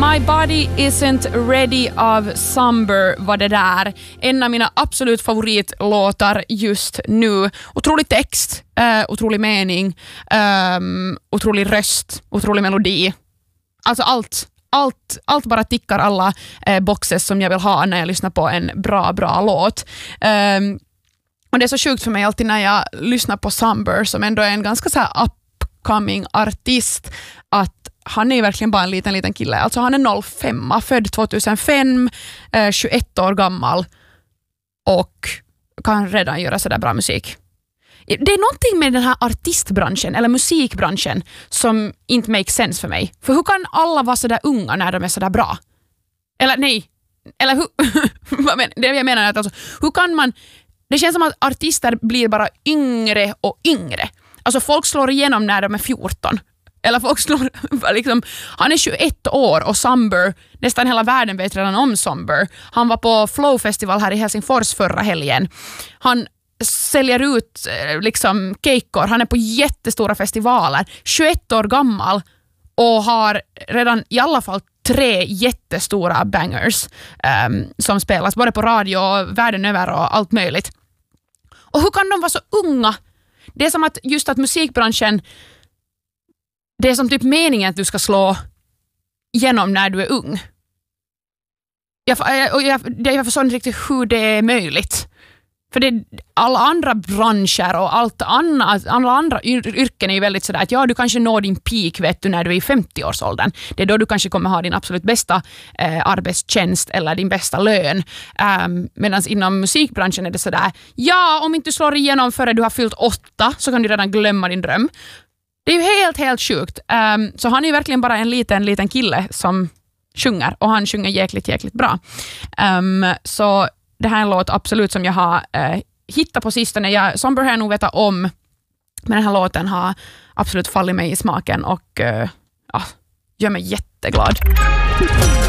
My Body Isn't Ready av Somber var det där. En av mina absolut favoritlåtar just nu. Otrolig text, otrolig mening, otrolig röst, otrolig melodi. Alltså allt bara tickar alla boxes som jag vill ha när jag lyssnar på en bra låt. Och det är så sjukt för mig alltid när jag lyssnar på Somber, som ändå är en ganska så här upcoming artist, att han är verkligen bara en liten kille. Alltså han är 05, född 2005, 21 år gammal och kan redan göra så där bra musik. Det är någonting med den här artistbranschen eller musikbranschen som inte makes sense för mig. För hur kan alla vara så där unga när de är så där bra? Eller nej, eller hur? Det jag menar är att alltså, hur kan man... Det känns som att artister blir bara yngre och yngre. Alltså folk slår igenom när de är 14. Eller folk slår... Liksom, han är 21 år och Somber, nästan hela världen vet redan om Somber. Han var på Flow Festival här i Helsingfors förra helgen. Han säljer ut liksom kejkor. Han är på jättestora festivaler. 21 år gammal och har redan i alla fall 3 jättestora bangers som spelas både på radio och världen över och allt möjligt. Och hur kan de vara så unga? Det är som att just att musikbranschen, det är som typ meningen att du ska slå igenom när du är ung. Jag förstår inte riktigt hur det är möjligt. För det, alla andra branscher och alla andra yrken är ju väldigt sådär att ja, du kanske når din peak vet du, när du är i 50-årsåldern. Det är då du kanske kommer ha din absolut bästa arbetstjänst eller din bästa lön. Medan inom musikbranschen är det sådär, ja, om inte du slår igenom före du har fyllt 8 så kan du redan glömma din dröm. Det är ju helt sjukt. Så han är ju verkligen bara en liten kille som sjunger och han sjunger jäkligt bra. Så det här är en låt absolut som jag har hittat på sistone. Somber har jag nog vetat om, men den här låten har absolut fallit mig i smaken och gör mig jätteglad.